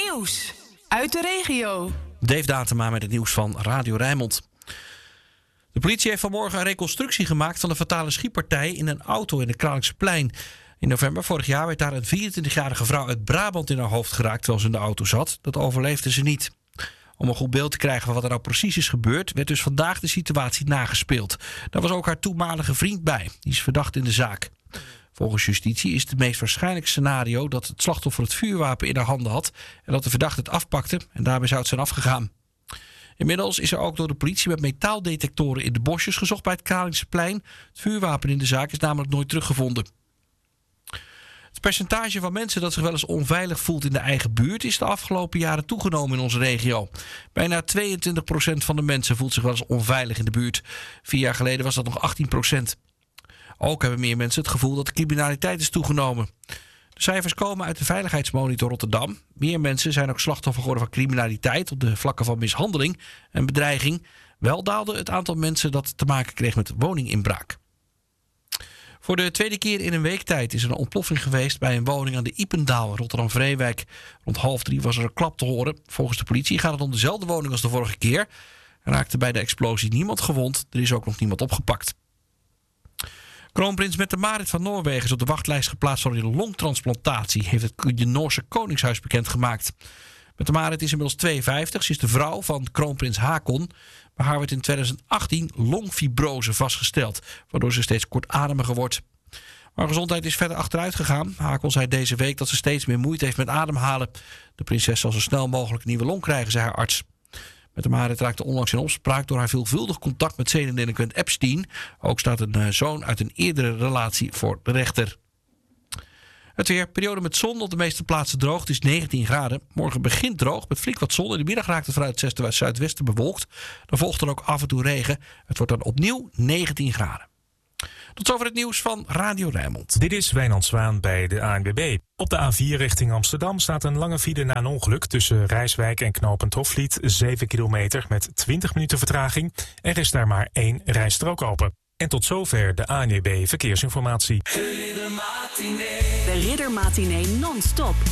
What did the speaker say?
Nieuws uit de regio. Dave Datema met het nieuws van Radio Rijnmond. De politie heeft vanmorgen een reconstructie gemaakt van de fatale schietpartij in een auto in de Kralingsplein. In november vorig jaar werd daar een 24-jarige vrouw uit Brabant in haar hoofd geraakt terwijl ze in de auto zat. Dat overleefde ze niet. Om een goed beeld te krijgen van wat er nou precies is gebeurd, werd dus vandaag de situatie nagespeeld. Daar was ook haar toenmalige vriend bij. Die is verdacht in de zaak. Volgens justitie is het meest waarschijnlijke scenario dat het slachtoffer het vuurwapen in haar handen had en dat de verdachte het afpakte en daarbij zou het zijn afgegaan. Inmiddels is er ook door de politie met metaaldetectoren in de bosjes gezocht bij het Kralingsplein. Het vuurwapen in de zaak is namelijk nooit teruggevonden. Het percentage van mensen dat zich wel eens onveilig voelt in de eigen buurt is de afgelopen jaren toegenomen in onze regio. Bijna 22% van de mensen voelt zich wel eens onveilig in de buurt. 4 jaar geleden was dat nog 18%. Ook hebben meer mensen het gevoel dat de criminaliteit is toegenomen. De cijfers komen uit de Veiligheidsmonitor Rotterdam. Meer mensen zijn ook slachtoffer geworden van criminaliteit op de vlakken van mishandeling en bedreiging. Wel daalde het aantal mensen dat te maken kreeg met woninginbraak. Voor de tweede keer in een week tijd is er een ontploffing geweest bij een woning aan de Ipendaal, Rotterdam-Vreewijk. Rond 2:30 was er een klap te horen. Volgens de politie gaat het om dezelfde woning als de vorige keer. Er raakte bij de explosie niemand gewond. Er is ook nog niemand opgepakt. Kroonprins Mette-Marit van Noorwegen is op de wachtlijst geplaatst voor een longtransplantatie, heeft het Noorse Koningshuis bekendgemaakt. Mette-Marit is inmiddels 52. Ze is de vrouw van kroonprins Haakon. Bij haar werd in 2018 longfibrose vastgesteld, waardoor ze steeds kortademiger wordt. Maar haar gezondheid is verder achteruit gegaan. Haakon zei deze week dat ze steeds meer moeite heeft met ademhalen. De prinses zal zo snel mogelijk een nieuwe long krijgen, zei haar arts. Mette-Marit raakte onlangs in opspraak door haar veelvuldig contact met zedendelinquent Epstein. Ook staat een zoon uit een eerdere relatie voor de rechter. Het weer, periode met zon, op de meeste plaatsen droog. Het is 19 graden. Morgen begint droog met flink wat zon. In de middag raakt het vanuit het zuidwesten bewolkt. Dan volgt er ook af en toe regen. Het wordt dan opnieuw 19 graden. Tot zover het nieuws van Radio Rijnmond. Dit is Wijnand Zwaan bij de ANWB. Op de A4 richting Amsterdam staat een lange file na een ongeluk tussen Rijswijk en knooppunt Hofvliet. 7 kilometer met 20 minuten vertraging. Er is daar maar 1 rijstrook open. En tot zover de ANWB Verkeersinformatie. De Ridder Matinee non-stop.